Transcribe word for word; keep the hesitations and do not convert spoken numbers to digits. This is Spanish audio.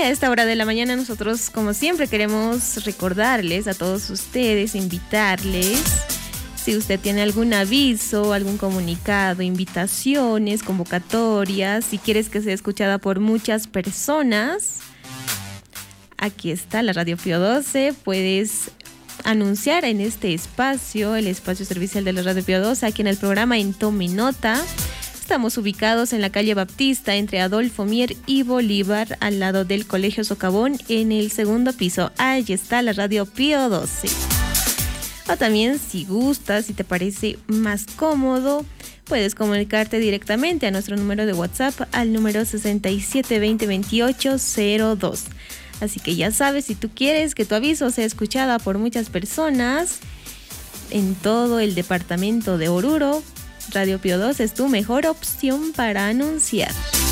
a esta hora de la mañana nosotros, como siempre, queremos recordarles a todos ustedes, invitarles, si usted tiene algún aviso, algún comunicado, invitaciones, convocatorias, si quieres que sea escuchada por muchas personas, aquí está la Radio Pío doce, puedes anunciar en este espacio, el espacio servicial de la Radio Pío doce, aquí en el programa En Tome Nota. Estamos ubicados en la calle Baptista, entre Adolfo Mier y Bolívar, al lado del Colegio Socavón, en el segundo piso. Ahí está la Radio Pío doce. O también, si gustas, si te parece más cómodo, puedes comunicarte directamente a nuestro número de WhatsApp al número sesenta y siete veinte veintiocho cero dos. Así que ya sabes, si tú quieres que tu aviso sea escuchada por muchas personas en todo el departamento de Oruro, Radio Pío doce es tu mejor opción para anunciar.